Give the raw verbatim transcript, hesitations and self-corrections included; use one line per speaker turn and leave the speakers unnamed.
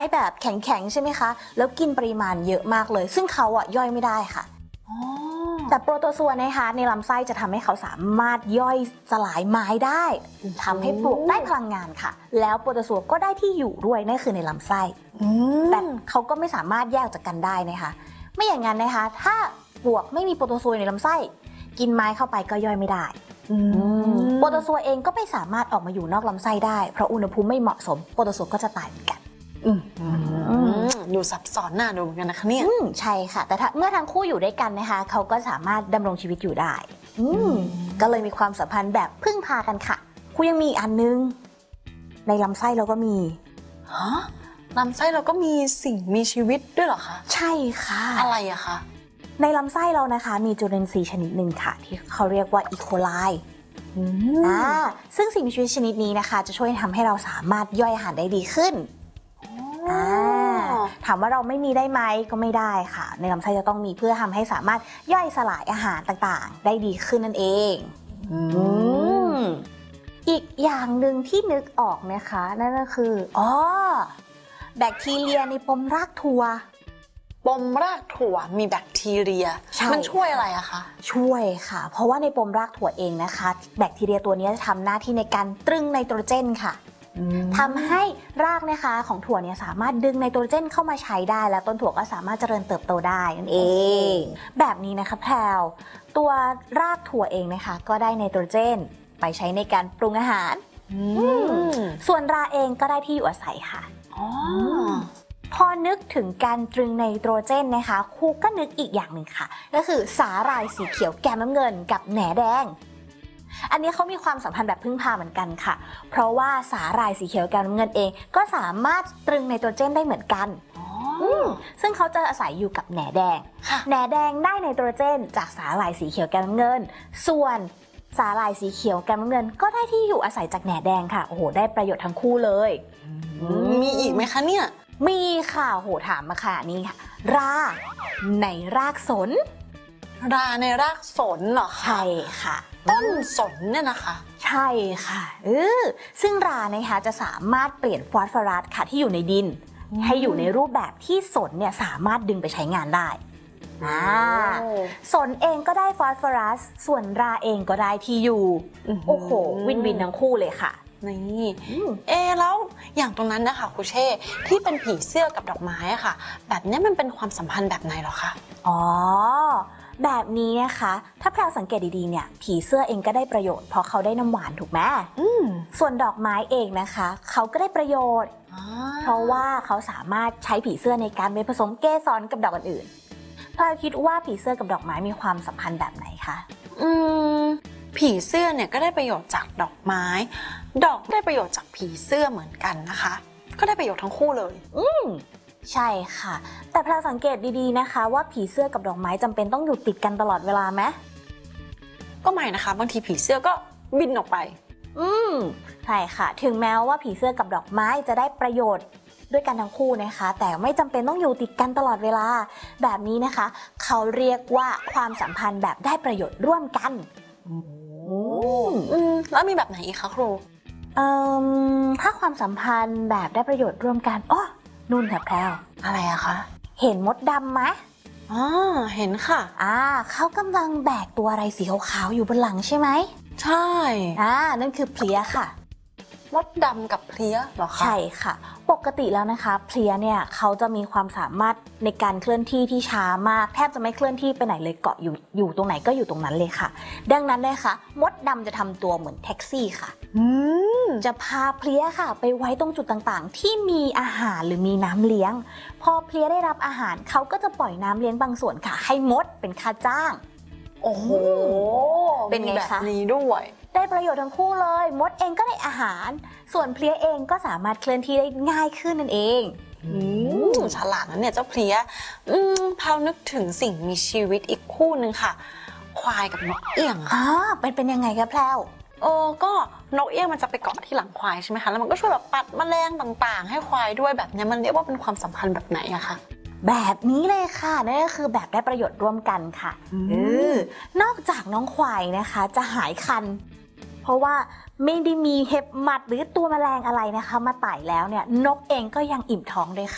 แบบแข็งๆใช่ไหมคะแล้วกินปริมาณเยอะมากเลยซึ่งเขาอะย่อยไม่ได้ค่ะแต่โปรโตซัวนะคะในลำไส้จะทำให้เขาสามารถย่อยสลายไม้ได้ทำให้ปลวกได้พลังงานค่ะแล้วโปรโตซัวก็ได้ที่อยู่ด้วยนั่นคือในลำไส้แต่เขาก็ไม่สามารถแยกจากกันได้นะคะไม่อย่างนั้นนะคะถ้าปลวกไม่มีโปรโตซัวในลำไส้กินไม้เข้าไปก็ย่อยไม่ได้โปรโตซัวเองก็ไม่สามารถออกมาอยู่นอกลำไส้ได้เพราะอุณหภูมิไม่เหมาะสมโปรโตซัวก็จะตายเหมือนกัน
ดูซับซ้อนน่าดูเหมือนกันนะคะเนี่ย
ใช่ค่ะแต่ถ้าเมื่อทั้งคู่อยู่ด้วยกันนะคะเขาก็สามารถดำรงชีวิตอยู่ได้ก็เลยมีความสัมพันธ์แบบพึ่งพากันค่ะคู่ยังมีอีกอันนึงในลำไส้เราก็มี
ฮะลำไส้เราก็มีสิ่งมีชีวิตด้วยเหรอคะ
ใช่ค่ะ
อะไรอะคะ
ในลำไส้เรานะคะมีจุลินทรีย์ชนิดหนึ่งค่ะที่เขาเรียกว่าอีโคไลอ่าซึ่งสิ่งมีชีวิตชนิดนี้นะคะจะช่วยทำให้เราสามารถย่อยอาหารได้ดีขึ้นถามว่าเราไม่มีได้ไหมก็ไม่ได้ค่ะในลำไส้จะต้องมีเพื่อทำให้สามารถย่อยสลายอาหารต่างๆได้ดีขึ้นนั่นเองอีกอย่างหนึ่งที่นึกออกนะคะนั่นก็คืออ๋อแบคทีเรียในปมรากถั่ว
ปมรากถั่วมีแบคทีเรียมันช่วยอะไรอะคะ
ช่วยค่ะเพราะว่าในปมรากถั่วเองนะคะแบคทีเรียตัวนี้จะทำหน้าที่ในการตรึงไนโตรเจนค่ะทำให้รากนะคะของถั่วเนี่ยสามารถดึงไนโตรเจนเข้ามาใช้ได้และต้นถั่วก็สามารถเจริญเติบโตได้นั่นเองแบบนี้นะคะแพรวตัวรากถั่วเองนะคะก็ได้ไนโตรเจนไปใช้ในการปรุงอาหารส่วนราเองก็ได้ที่อยู่อาศัยค่ะพอนึกถึงการตรึงไนโตรเจนนะคะครูก็นึกอีกอย่างหนึ่งค่ะก็คือสาหร่ายสีเขียวแกมน้ำเงินกับแหนแดงอันนี้เขามีความสัมพันธ์แบบพึ่งพาเหมือนกันค่ะเพราะว่าสาหร่ายสีเขียวแกมน้ำเงินเองก็สามารถตรึงไนโตรเจนได้เหมือนกันซึ่งเขาจะอาศัยอยู่กับแหนแดงแหนแดงได้ไนโตรเจนจากสาหร่ายสีเขียวแกมน้ำเงินส่วนสาหร่ายสีเขียวแกมน้ำเงินก็ได้ที่อยู่อาศัยจากแหนแดงค่ะโอ้โหได้ประโยชน์ทั้งคู่เลย
มีอีกไหมคะเนี่ย
มีค่ะโหถามมาค่ะนี่ค่ะราในรากสน
ราในรากสนเหรอคะ
ใช่ค่ะ
ต้นสนเนี่ยนะคะ
ใช่ค่ะเออซึ่งรานะคะจะสามารถเปลี่ยนฟอสฟอรัสค่ะที่อยู่ในดินให้อยู่ในรูปแบบที่สนเนี่ยสามารถดึงไปใช้งานได้อ่าสนเองก็ได้ฟอสฟอรัสส่วนราเองก็ได้ที่อยู่โอ้โหวินวินทั้งคู่เลยค่ะ
นี่เอแล้วอย่างตรงนั้นนะคะครูเช่ที่เป็นผีเสื้อกับดอกไม้อะค่ะแบบนี้มันเป็นความสัมพันธ์แบบไหนหรอคะ
อ๋อแบบนี้นะคะถ้าแพรสังเกตดีๆเนี่ยผีเสื้อเองก็ได้ประโยชน์เพราะเขาได้น้ำหวานถูกไหมส่วนดอกไม้เองนะคะเขาก็ได้ประโยชน์เพราะว่าเขาสามารถใช้ผีเสื้อในการไปผสมเกสรกับดอกอื่นๆแพรคิดว่าผีเสื้อกับดอกไม้มีความสัมพันธ์แบบไหนคะ
อืมผีเสื้อเนี่ยก็ได้ประโยชน์จากดอกไม้ดอกได้ประโยชน์จากผีเสื้อเหมือนกันนะคะก็ได้ประโยชน์ทั้งคู่เลย
อืมใช่ค่ะแต่แพรสังเกตดีๆนะคะว่าผีเสื้อกับดอกไม้จำเป็นต้องอยู่ติดกันตลอดเวลาไหม
ก็ไม่นะคะบางทีผีเสื้อก็บินออกไป
อืมใช่ค่ะถึงแม้ว่าผีเสื้อกับดอกไม้จะได้ประโยชน์ด้วยกันทั้งคู่นะคะแต่ไม่จำเป็นต้องอยู่ติดกันตลอดเวลาแบบนี้นะคะเขาเรียกว่าความสัมพันธ์แบบได้ประโยชน์ร่วมกัน
แล้วมีแบบไหนอีกคะครู
เอ่อถ้าความสัมพันธ์แบบได้ประโยชน์ร่วมกันอ๋อนุ่นค่ะแพรว
อะไรอะคะ
เห็นมดดำไหม
อ๋อเห็นค่ะ
อ่าเขากำลังแบกตัวอะไรสีขาวๆอยู่บนหลังใช่ไหม
ใช่
อ่านั่นคือเพลี้ยค่ะ
มดดำกับเพลี้ยเหรอคะ
ใช่ค่ะปกติแล้วนะคะเพลี้ยเนี่ยเขาจะมีความสามารถในการเคลื่อนที่ที่ช้ามากแทบจะไม่เคลื่อนที่ไปไหนเลยเกาะอยู่อยู่ตรงไหนก็อยู่ตรงนั้นเลยค่ะดังนั้นเลยค่ะมดดำจะทำตัวเหมือนแท็กซี่ค่ะจะพาเพลี้ยค่ะไปไว้ตรงจุดต่างๆที่มีอาหารหรือมีน้ำเลี้ยงพอเพลี้ยได้รับอาหารเขาก็จะปล่อยน้ำเลี้ยงบางส่วนค่ะให้มดเป็นค่าจ้าง
โอ้โห
เป็นไงคะ
แบบนี้ด้วย
ได้ประโยชน์ทั้งคู่เลยมดเองก็ได้อาหารส่วนเพลี้ยเองก็สามารถเคลื่อนที่ได้ง่ายขึ้นนั่นเอง
ฉลาดนะเนี่ยเจ้าเพลี้ยพาวนึกถึงสิ่งมีชีวิตอีกคู่หนึ่งค่ะควายกับนกเอี้ยง
อ๋อเป็นเป็นยังไงคะแพรว
โอ้ก็นกเอี้ยงมันจะไปเกาะที่หลังควายใช่ไหมคะแล้วมันก็ช่วยแบบปัดแมลงต่างๆให้ควายด้วยแบบนี้มันเรียกว่าเป็นความสัมพันธ์แบบไหนอะคะ
แบบนี้เลยค่ะนั่นก็คือแบบได้ประโยชน์ร่วมกันค่ะออนอกจากน้องควายนะคะจะหายคันเพราะว่าไม่ได้มีเห็บหมัดหรือตัวแมลงอะไรนะคะมาไต่แล้วเนี่ยนกเองก็ยังอิ่มท้องด้วยค่ะ